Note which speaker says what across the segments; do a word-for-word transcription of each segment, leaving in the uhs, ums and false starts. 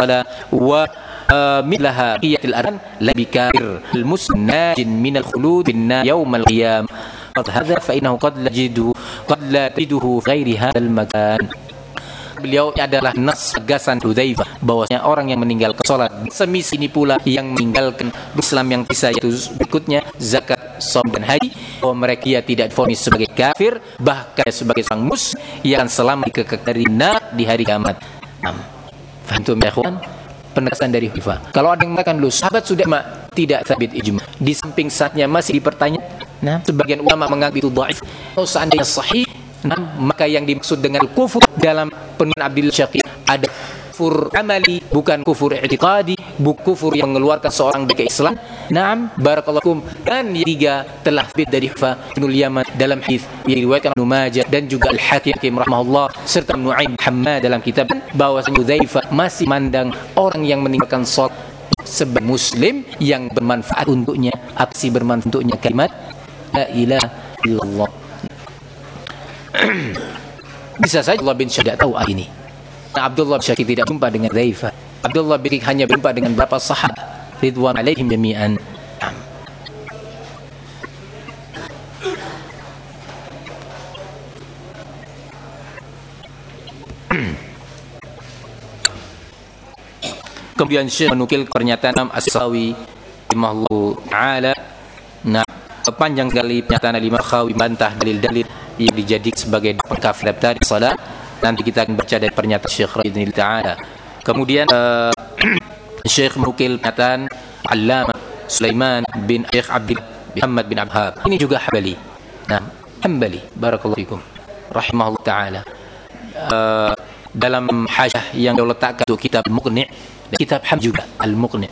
Speaker 1: salah wa مثلها بقية الأركان لا بكافر المسلم ناج من الخلود في النار يوم القيامة هذا فإنه قد لا تجده قد لا تجده في غير هذا المكان. Beliau adalah nas gagasan Hudzaifah bahwasanya orang yang meninggalkan salat semis ini pula yang meninggalkan Islam yang bisa yaitu berikutnya zakat, shaum dan haji, bahwa mereka ya tidak divonis sebagai kafir, bahkan sebagai sang mus yang selamat dikekang dari nar di hari kiamat. Faham ya ikhwan? Penegasan dari Hudzaifah. Kalau ada yang mengatakan lu sahabat sudah mak tidak sabit ijma. Di samping saatnya masih dipertanyakan. Nah, sebagian ulama menganggap itu dhaif. Kalau seandainya sahih, nah, maka yang dimaksud dengan kufur dalam penulisan Abdul Syaqi ada kufur amali, bukan kufur i'tiqadi, bukan kufur yang mengeluarkan seorang dari Islam. Naam, barakallahu fikum. Dan yang tiga telah sabit dari Hudzaifah bin Yaman dalam hadis yang diriwayatkan Ibnu Majah dan juga Al-Hakim rahimahullah serta Nu'aim Muhammad dalam kitab bahwa Hudzaifah masih mandang orang yang meninggalkan salat sebagai muslim yang bermanfaat untuknya. Apa sih bermanfaat untuknya? Kalimat la ilaha illallah. Bisa saja Abdullah bin Syakir tidak tahu ini. Nah, Abdullah bin Syakir tidak jumpa dengan Hudzaifah. Abdullah bin Syakir hanya berjumpa dengan beberapa sahabat ridwan alaihim jami'an. Kemudian Syekh menukil pernyataan Imam As-Sakhawi rahimahullahu taala. Nah, panjang sekali pernyataan Imam As-Sakhawi membantah dalil-dalil yang dijadikan sebagai pengkafir dari salat. Nanti kita akan baca dari pernyataan Syekh rahimahullahu taala. Kemudian uh, Syekh menukil pernyataan Allamah Sulaiman bin Syekh Abdul Muhammad bin Abhab. Ini juga Hambali. Nah, Hambali barakallahu fikum rahimahullahu taala. Uh, dalam hajah yang diletakkan untuk kitab Muqni' dan kitab Ham juga Al-Muqni'.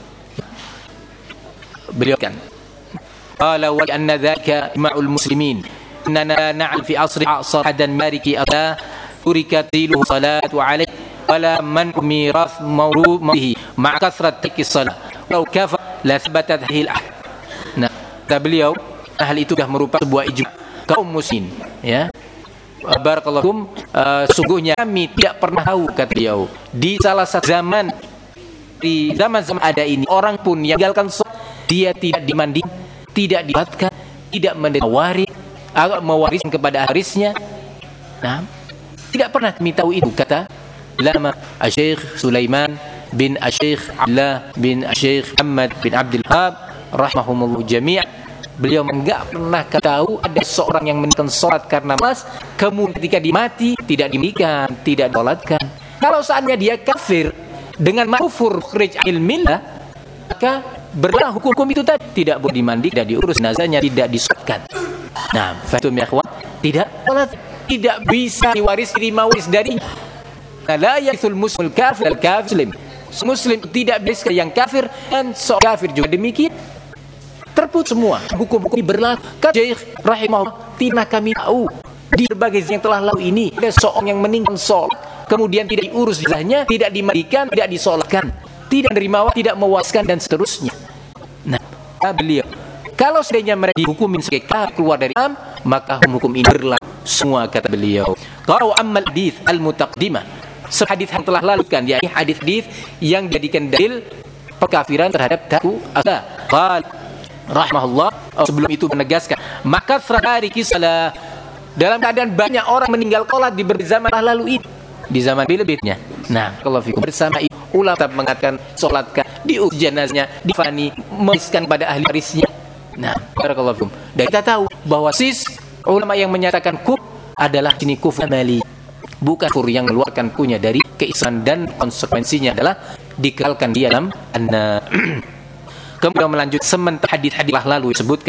Speaker 1: Beliau kan qala wa anna dzaka ma'ul muslimin innana na'al fi asri a'sar hadan mariki ata turikat dilu salatu alaihi wala man mirath mawruhi ma'a kasrat tikis salat law kafa la thabatat hadhihi al. Nah, kata beliau hal itu sudah merupakan sebuah ijma kaum muslimin, ya. Barakallahu uh, sungguhnya kami tidak pernah tahu, kata beliau, di salah satu zaman di zaman-zaman ada ini orang pun yang meninggalkan sholat dia tidak dimandi, tidak dibatkan, tidak menderita waris atau mewariskan kepada warisnya. Nah, tidak pernah kami tahu itu, kata Lama Syekh Sulaiman bin Syekh Abdullah bin Syekh Muhammad bin Abdul Wahhab rahimahumullah jami'. Beliau enggak pernah tahu ada seorang yang meninggalkan sholat karena malas, kemudian ketika dimati tidak dimandikan, tidak disolatkan. Kalau seandainya dia kafir dengan kufur khrij anil millah, maka berlaku hukum itu tadi, tidak boleh dimandi, tidak diurus jenazahnya, tidak disolatkan. Nah, fatum ya ikhwan, tidak sholat, tidak bisa diwaris terima waris darinya. La yathul muslimul kafir al kafir muslim tidak bisa yang kafir dan seorang kafir juga demikian. Terputus semua hukum-hukum ini berlaku. Kata Syekh rahimahullah, tidak kami tahu di berbagai yang telah lalu ini ada seorang yang meninggal sholat kemudian tidak diurus jenazahnya, tidak dimandikan, tidak disolatkan, tidak menerima, tidak mewaskan dan seterusnya. Nah, beliau kalau seandainya mereka dihukumin sebagai kafir keluar dari Islam, maka hukum ini berlaku semua, kata beliau. Kalau amal hadis al-mutaqaddimah, hadis yang telah lalu kan, yakni hadis-hadis yang dijadikan dalil pekafiran terhadap taku Allah. Qal rahimahullah, sebelum itu menegaskan maka tariki salat, dalam keadaan banyak orang meninggal salat di zaman lalu ini, di zaman lebihnya. Nah, kalau fikum bersama itu ulama tetap mengatakan salatkan, diurus jenazahnya, difani, memiskan pada ahli warisnya. Nah, barakallahu fikum. Dan kita tahu bahwa sis ulama yang menyatakan kufur adalah ini kufur amali, bukan kufur yang mengeluarkan punya dari keislaman, dan konsekuensinya adalah dikekalkan dia dalam anna. Kemudian melanjut sementara hadis-hadis lalu disebutkan